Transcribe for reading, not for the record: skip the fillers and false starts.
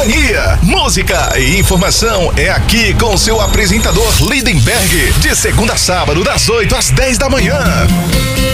Mania. Música e informação é aqui com seu apresentador Lindenberg, de segunda a sábado, das 8 às 10 da manhã.